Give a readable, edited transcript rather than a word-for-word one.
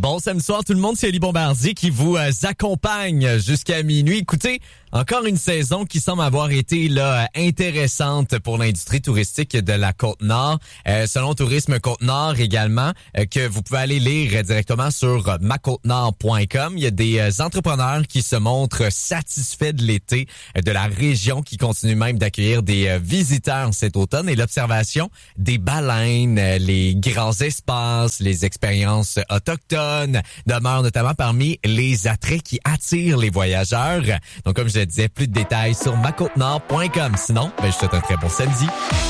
Bon samedi soir tout le monde, c'est Elie Bombardier qui vous accompagne jusqu'à minuit. Écoutez, encore une saison qui semble avoir été là intéressante pour l'industrie touristique de la Côte-Nord. Selon Tourisme Côte-Nord également, que vous pouvez aller lire directement sur macôtenord.com. Il y a des entrepreneurs qui se montrent satisfaits de l'été de la région, qui continuent même d'accueillir des visiteurs cet automne. Et l'observation des baleines, les grands espaces, les expériences autochtones demeurent notamment parmi les attraits qui attirent les voyageurs. Donc, comme je le disais, plus de détails sur macôtenord.com. Sinon, je te souhaite un très bon samedi.